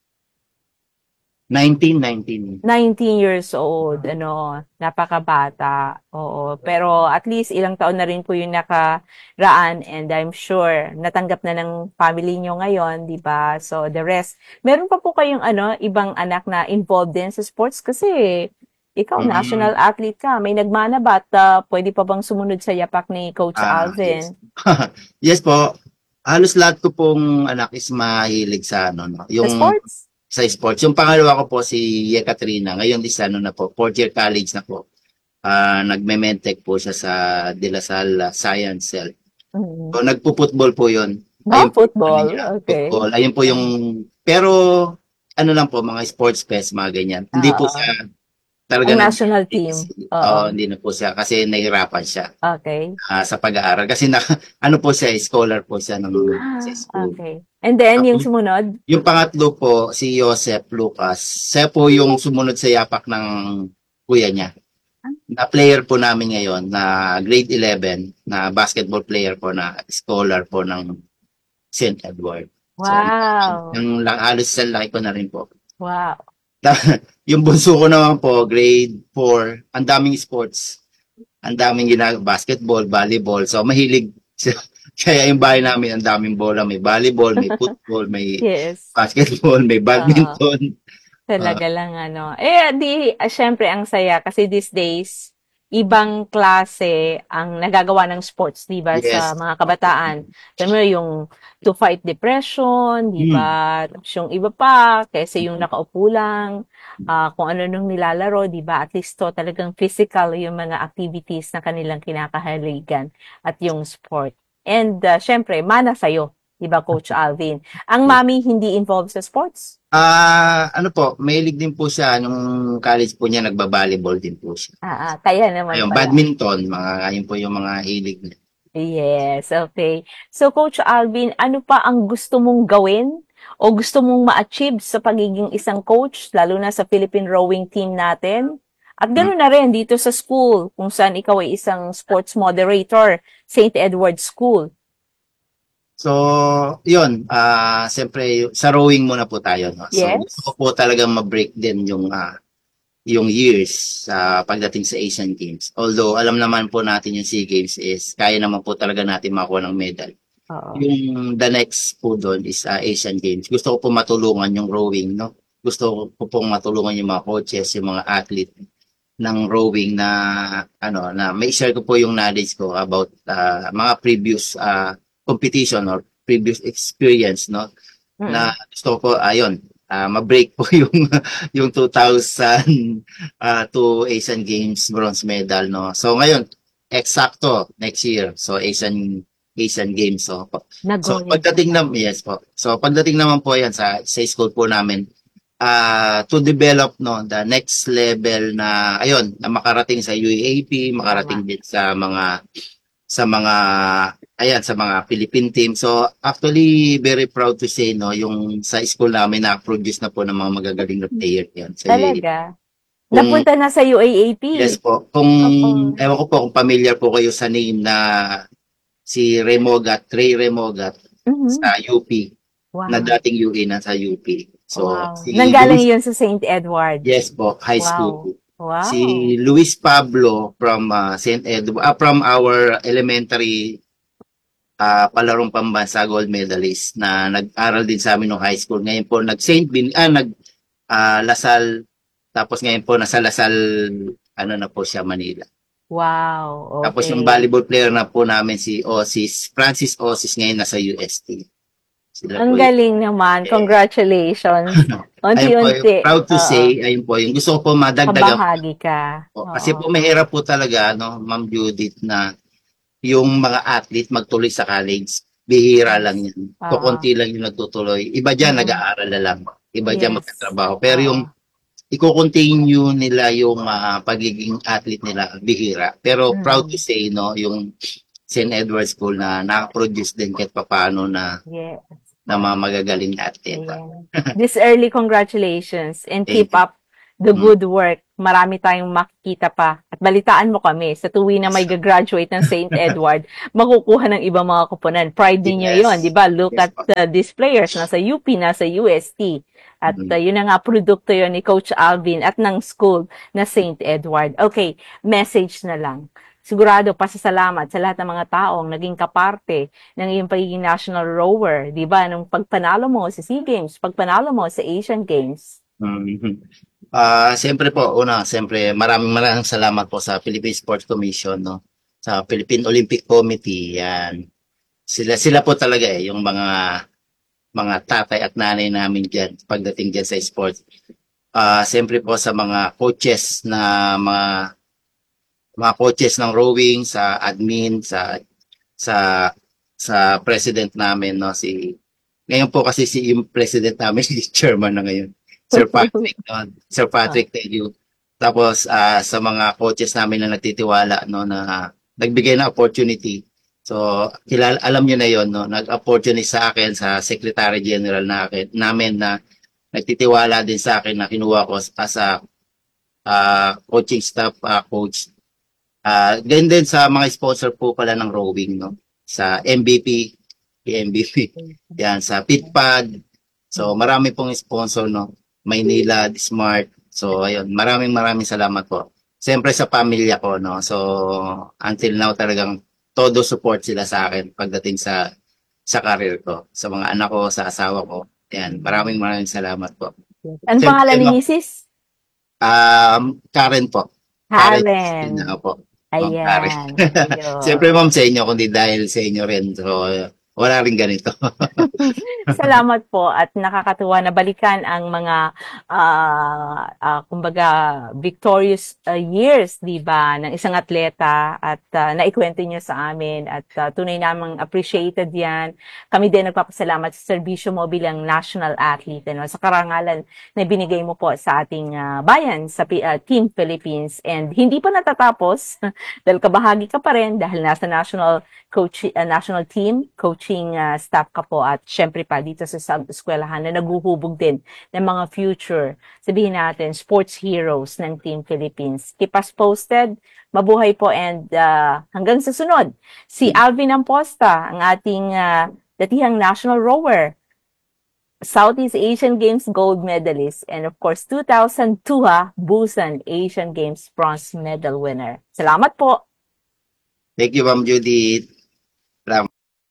nineteen nineteen. nineteen years old, ano, napakabata. Oo, pero at least ilang taon na rin po yung nakaraan and I'm sure natanggap na ng family nyo ngayon, di ba? So the rest, meron pa po kayong ano, ibang anak na involved din sa sports kasi ikaw, Mm. national athlete ka. May nagmana ba at ah, pwede pa bang sumunod sa yapak ni Coach Ah, Alvin? Yes po. Halos lahat ko pong anak is mahilig sa ano, no? Sa Yung sports? sa sports. Yung pangalawa ko po si Yekatrina. Ngayon is ano na po, fourth year college na po. Ah, nagme-mentec po siya sa De La Salle Science Cell. Mm. So, nagpo-football po yun. Ah, Ayun po, football. ano niya, Okay. football. Ayun po yung, pero ano lang po, mga sports fest, mga ganyan. Hindi po Oo. siya Ang talaga nag- national team. Oo, Oo. hindi na po siya kasi nahirapan siya Okay. ah, sa pag-aaral. Kasi na, ano po siya, scholar po siya ng Ah, sa school. okay. And then, yung Tapos, sumunod? yung pangatlo po, si Joseph Lucas. Siya po yung sumunod sa yapak ng kuya niya. Na player po namin ngayon, na grade eleven, na basketball player po, na scholar po ng Saint Edward. Wow. So, yung lang, halos sa laki ko na rin po. Wow. Yung bunso ko naman po, grade four, ang daming sports. Ang daming ginagawa, basketball, volleyball. So, mahilig. Kaya yung bahay namin, ang daming bola. May volleyball, may football, may Yes. basketball, may badminton. Talaga lang ano. Eh, di, ah, syempre, ang saya. Kasi these days, ibang klase ang nagagawa ng sports, di ba, sa Yes. mga kabataan. Siyempre, yung to fight depression, di Hmm. ba? Tapos yung iba pa, kasi yung nakaupo lang, ah, kung ano nung nilalaro, di ba? At least to, talagang physical yung mga activities na kanilang kinakahaligan at yung sport. And, uh, syempre, mana sa'yo, di ba, Coach Alvin? Ang mami hindi involved sa sports? Ah, ano po, mahilig din po siya nung college po niya, nagba-volleyball din po siya. Ah, ah, kaya naman Ayun, pala. badminton, mga ayun po yung mga hilig niya. Yes, okay. So, Coach Alvin, ano pa ang gusto mong gawin o gusto mong ma-achieve sa pagiging isang coach, lalo na sa Philippine rowing team natin? At gano'n na rin dito sa school, kung saan ikaw ay isang sports moderator, Saint Edward School. So, yun, ah siyempre, sa rowing muna po tayo, no? So, Yes. gusto ko po talagang ma-break din yung, ah, yung years sa pagdating sa Asian Games. Although, alam naman po natin yung SEA Games is, kaya naman po talaga natin makuha ng medal. Oo. Yung the next po doon is ah, Asian Games. Gusto ko po matulungan yung rowing, no? Gusto ko pong matulungan yung mga coaches, yung mga athlete ng rowing na, ano, na may share ko po yung knowledge ko about ah, mga previous ah, competition or previous experience, no? Mm. Na gusto ko, ayun, ah, ma-break po yung yung two thousand two Asian Games bronze medal, no? So ngayon, eksakto next year. So Asian Asian Games. So, so Nagoya. pagdating naman, yes po. So pagdating naman po yan sa sa school po namin, ah to develop no the next level na ayun, na makarating sa U A A P, makarating din sa mga sa mga ayan sa mga Philippine team. So actually very proud to say no yung sa school namin na-produce na po ng mga magagaling na player yan sa U A A P. Talaga? Kung- Napunta na sa U A A P? Yes po. Kung Opo. ewan ko po kung familiar po kayo sa name na si Remogat, Ray Remogat Mhm. sa U P, Wow. na dating U A na sa U P. So Wow. si Nanggaling Luis- yun sa Saint Edward? Yes po, high Wow. school. Wow. Si Luis Pablo from uh, Saint Edward, ah, from our elementary ah palarong pambansa gold medalist na nag-aral din sa amin nung high school. Ngayon po nag Saint Bin ah nag ah, Lasal, tapos ngayon po nasa Lasal ano na po siya, Manila. Wow. Okay. Tapos yung volleyball player na po namin si Osis, Francis Osis, ngayon nasa U S T. Sila Ang po yung- galing naman. Congratulations. ayun po, Unti-unti. proud to Oo. say, ayun po, yung gusto ko po madagdagan Kabahagi ka. po. Oo. Kasi po mahirap po talaga, no, Ma'am Judith, na yung mga athlete magtuloy sa college. Bihira lang yan. Oo. So, konti lang yung nagtutuloy. Iba dyan, Mm. nag-aaral na lang. Iba dyan Yes. magtatrabaho. Pero Oo. yung i-continue nila yung ah, pagiging athlete nila, bihira. Pero Mm. proud to say, no, yung Saint Edward School na nakaproduce din kahit papaano na, Yes. na mga magagaling natin. Ayan. This early congratulations and Thank keep up the good work. Marami tayong makikita pa. At balitaan mo kami sa tuwi na may gagraduate ng Saint Edward, makukuha ng ibang mga kuponan. Pride ninyo Yes. yon, di ba? Look Yes, at uh, these players. Nasa U P, nasa U S T. At Mhm. uh, yun na nga, produkto yon ni Coach Alvin at ng school na Saint Edward. Okay, message na lang. Sigurado, pasasalamat sa lahat ng mga taong naging kaparte ng iyong pagiging national rower, di ba? Nung pagpanalo mo sa SEA Games, pagpanalo mo sa Asian Games. Mhm. Ah, siyempre po, una, siyempre maraming maraming salamat po sa Philippine Sports Commission, no. Sa Philippine Olympic Committee, yan. Sila sila po talaga eh, yung mga mga tatay at nanay namin diyan pagdating diyan sa sports. Ah, siyempre po sa mga coaches na mga mga coaches ng rowing, sa admin, sa sa sa president namin, no, si ngayon po kasi si yung president namin si chairman na ngayon. Sir Patrick, no? Sir Patrick, thank you. Tapos ah, sa mga coaches namin na nagtitiwala, no, na nagbigay ng opportunity. So, kilala, alam niyo na 'yon, no, nag-opportunity sa akin sa Secretary General na akin, namin na nagtitiwala din sa akin na kinuha ko as a ah, coaching staff ah, coach. Ah, ganyan din sa mga sponsor po pala ng rowing, no. Sa M B P, M B P, yan sa Pitpad. So, marami pong sponsor, no. Maynila, Smart. So, ayun, maraming maraming salamat po. Siyempre sa pamilya ko, no. So, until now talagang todo support sila sa akin pagdating sa sa career ko, sa mga anak ko, sa asawa ko. Yan, maraming maraming salamat po. Ano Siyempre, pangalan ni ma- Missus Um, Karen po. Karen. Yun po. Ayan. Karen. Ayun. Siyempre, ma'am, sa inyo, kundi dahil sa inyo rin. So, wala rin ganito. Salamat po at nakakatuwa na balikan ang mga ah, ah, kumbaga victorious ah, years, 'di ba, ng isang atleta at ah, naikwento niyo sa amin at ah, tunay namang appreciated 'yan. Kami din nagpapasalamat sa serbisyo mo bilang national athlete, ano, sa karangalan na binigay mo po sa ating ah, bayan sa Pi- ah, Team Philippines, and hindi pa natatapos dahil kabahagi ka pa rin dahil nasa national coach uh, national team, coaching uh, staff ka po at syempre pa dito sa sub-eskwelahan na naguhubog din ng mga future, sabihin natin, sports heroes ng Team Philippines. Keep us posted. Mabuhay po and uh, hanggang sa sunod. Si Alvin Amposta, ang ating uh, datihang national rower, Southeast Asian Games gold medalist, and of course, two thousand two ha, Busan Asian Games bronze medal winner. Salamat po. Thank you, Ma'am Judith. Salamat.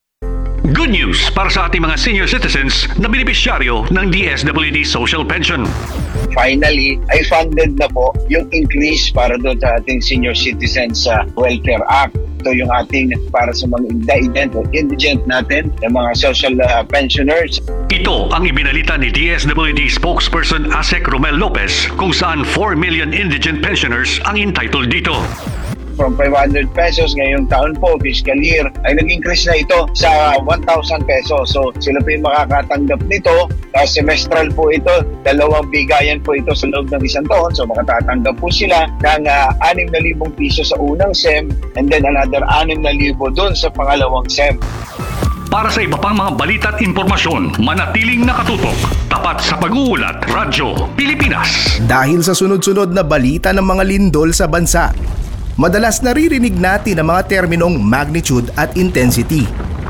Good news para sa ating mga senior citizens na benepisyaryo ng D S W D Social Pension. Finally, ay funded na po yung increase para doon sa ating Senior Citizens uh, Welfare Act. Ito yung ating para sa mga indigent o indigent natin, yung mga social uh, pensioners. Ito ang ibinalita ni D S W D spokesperson Asek Romel Lopez kung saan four million indigent pensioners ang entitled dito. From five hundred pesos ngayong taon po, fiscal year, ay nag-increase na ito sa one thousand pesos. So sila po yung makakatanggap nito. Uh, semestral po ito, dalawang bigayan po ito sa loob ng isang taon. So makatatanggap po sila ng uh, six thousand piso sa unang S E M and then another six thousand doon sa pangalawang S E M. Para sa iba pang mga balita at impormasyon, manatiling nakatutok. Tapat sa pag-uulat, Radyo Pilipinas. Dahil sa sunod-sunod na balita ng mga lindol sa bansa, madalas naririnig natin ang mga terminong magnitude at intensity.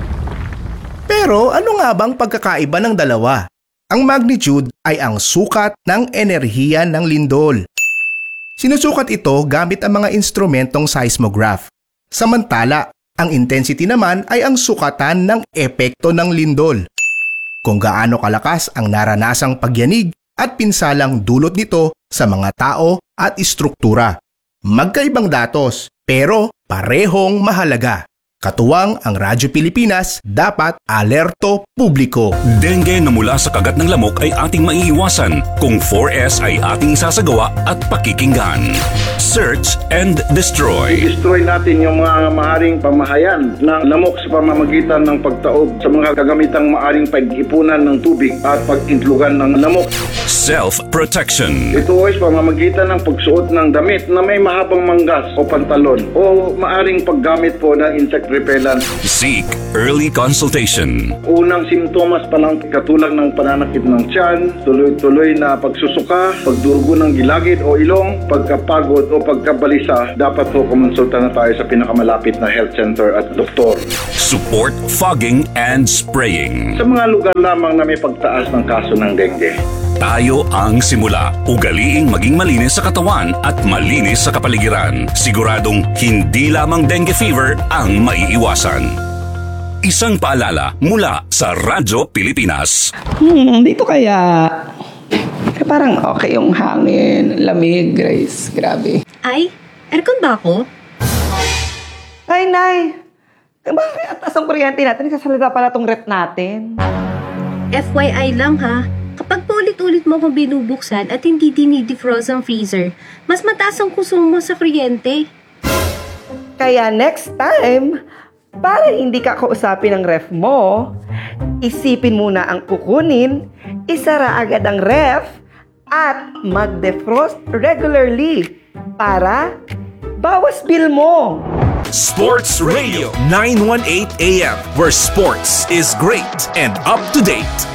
Pero ano nga bang pagkakaiba ng dalawa? Ang magnitude ay ang sukat ng enerhiya ng lindol. Sinusukat ito gamit ang mga instrumentong seismograph. Samantala, ang intensity naman ay ang sukatan ng epekto ng lindol. Kung gaano kalakas ang naranasang pagyanig at pinsalang dulot nito sa mga tao at istruktura. Magkaibang datos, pero parehong mahalaga. Katuwang ang Radyo Pilipinas, dapat alerto publiko. Dengue na mula sa kagat ng lamok ay ating maiiwasan kung four S ay ating isasagawa at pakikinggan. Search and destroy. I-destroy natin yung mga maaring pamahayan ng lamok sa pamamagitan ng pagtaob sa mga kagamitang maaring pag-ipunan ng tubig at pag-intlugan ng lamok. Self-protection. Ito ay sa pamamagitan ng pagsuot ng damit na may mahabang manggas o pantalon o maaring paggamit po ng insect repellent. Seek early consultation. Unang simptomas pa lang katulad ng pananakit ng tiyan, tuloy-tuloy na pagsusuka, pagdurugo ng gilagid o ilong, pagkapagod o pagkabalisa, dapat po kumonsulta na tayo sa pinakamalapit na health center at doktor. Support fogging and spraying. Sa mga lugar lamang na may pagtaas ng kaso ng dengue. Tayo ang simula. Ugaliing maging malinis sa katawan at malinis sa kapaligiran. Siguradong hindi lamang dengue fever ang maiiwasan. Isang paalala mula sa Radyo Pilipinas. Hmm, dito kaya... Parang okay yung hangin, lamig, Grace. Grabe. Ay, aircon ba ako? Ay, Nay! Bakit ang taas ang kuryente natin? Nagsasalita pala tong rep natin. F Y I lang ha, kapag paulit-ulit mo kung binubuksan at hindi dinidefrost ang freezer, mas mataas ang konsumo sa kuryente. Kaya next time, para hindi ka kausapin ng ref mo, isipin muna ang kukunin, isara agad ang ref, at mag-defrost regularly para bawas bill mo. Sports Radio nine eighteen A M, where sports is great and up to date.